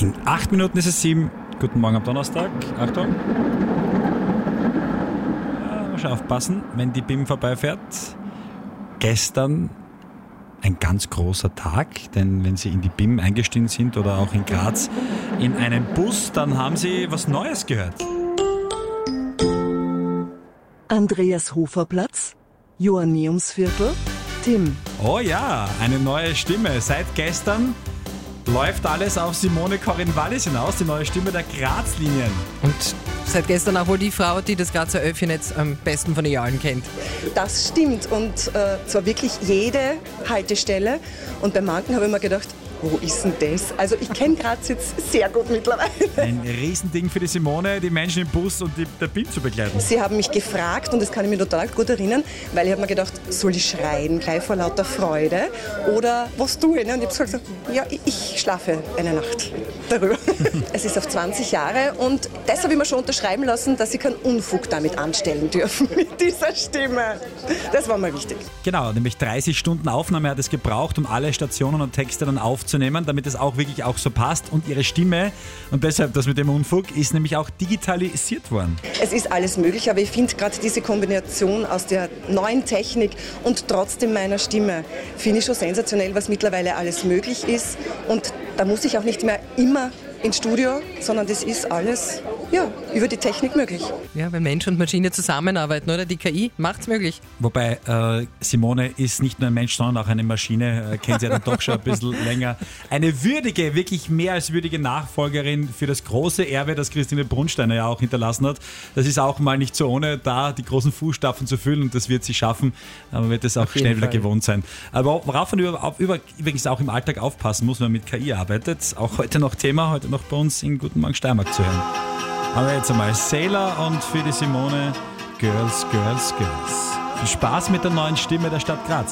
In 8 Minuten ist es 7. Guten Morgen am Donnerstag. Achtung. Mal schon aufpassen, wenn die BIM vorbeifährt. Gestern ein ganz großer Tag, denn wenn Sie in die BIM eingestiegen sind oder auch in Graz in einen Bus, dann haben Sie was Neues gehört. Andreas-Hofer-Platz, Johanneumsviertel, Tim. Oh ja, eine neue Stimme. Seit gestern läuft alles auf Simone Corinne-Wallis hinaus, die neue Stimme der Graz-Linien. Und seit gestern auch wohl die Frau, die das Grazer Öffi-Netz am besten von ihr allen kennt. Das stimmt und zwar wirklich jede Haltestelle. Und bei manchen habe ich mir gedacht, wo ist denn das? Also ich kenne Graz jetzt sehr gut mittlerweile. Ein Riesending für die Simone, die Menschen im Bus und der BIM zu begleiten. Sie haben mich gefragt und das kann ich mir total gut erinnern, weil ich habe mir gedacht, soll ich schreien gleich vor lauter Freude oder was tue ich? Und ich habe gesagt, ja, ich schlafe eine Nacht darüber. Es ist auf 20 Jahre und das habe ich mir schon unterschreiben lassen, dass Sie keinen Unfug damit anstellen dürfen mit dieser Stimme. Das war mir wichtig. Genau, nämlich 30 Stunden Aufnahme hat es gebraucht, um alle Stationen und Texte dann aufzunehmen, damit es auch wirklich auch so passt. Und ihre Stimme, und deshalb das mit dem Unfug, ist nämlich auch digitalisiert worden. Es ist alles möglich, aber ich finde gerade diese Kombination aus der neuen Technik und trotzdem meiner Stimme, finde ich schon sensationell, was mittlerweile alles möglich ist. Und da muss ich auch nicht mehr immer ins Studio, sondern das ist alles über die Technik möglich. Ja, wenn Mensch und Maschine zusammenarbeiten, oder? Die KI macht's möglich. Wobei Simone ist nicht nur ein Mensch, sondern auch eine Maschine, kennt sie ja dann doch schon ein bisschen länger. Eine würdige, wirklich mehr als würdige Nachfolgerin für das große Erbe, das Christine Brunsteiner ja auch hinterlassen hat. Das ist auch mal nicht so ohne, da die großen Fußstapfen zu füllen, und das wird sie schaffen, aber wird es auch schnell wieder gewohnt sein. Aber worauf man übrigens auch im Alltag aufpassen muss, wenn man mit KI arbeitet, auch heute noch Thema, heute noch bei uns in Guten Morgen Steiermark zu hören. Aber jetzt einmal Sailor und für die Simone Girls, Girls, Girls. Viel Spaß mit der neuen Stimme der Stadt Graz.